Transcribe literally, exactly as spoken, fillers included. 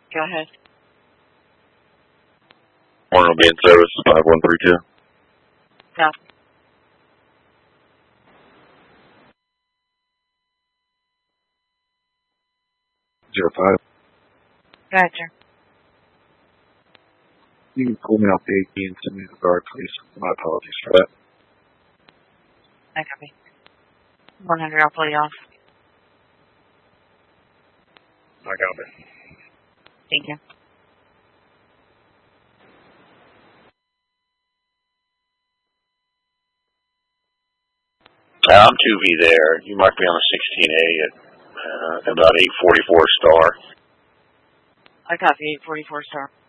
Go ahead. Morning will be in service, five one three two. Go. Zero five. Go ahead, sir. You can pull me off the eighteen and send me to the guard, please. My apologies for that. I copy. one hundred, I'll pull you off. I got it. Thank you. Uh, I'm two V there. You marked me on the sixteen A at uh, about eight forty-four star. I copy, eight forty-four star.